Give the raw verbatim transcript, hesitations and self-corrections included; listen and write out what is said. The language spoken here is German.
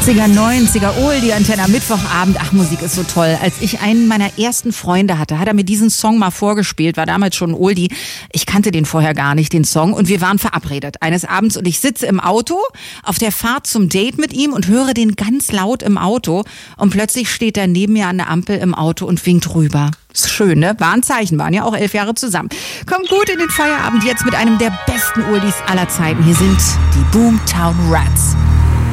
achtziger, neunziger, Oldie, Antenne am Mittwochabend. Ach, Musik ist so toll. Als ich einen meiner ersten Freunde hatte, hat er mir diesen Song mal vorgespielt, war damals schon ein Oldie. Ich kannte den vorher gar nicht, den Song, und wir waren verabredet eines Abends und ich sitze im Auto auf der Fahrt zum Date mit ihm und höre den ganz laut im Auto und plötzlich steht er neben mir an der Ampel im Auto und winkt rüber. Ist schön, ne? War ein Zeichen, waren ja auch elf Jahre zusammen. Kommt gut in den Feierabend jetzt mit einem der besten Oldies aller Zeiten. Hier sind die Boomtown Rats.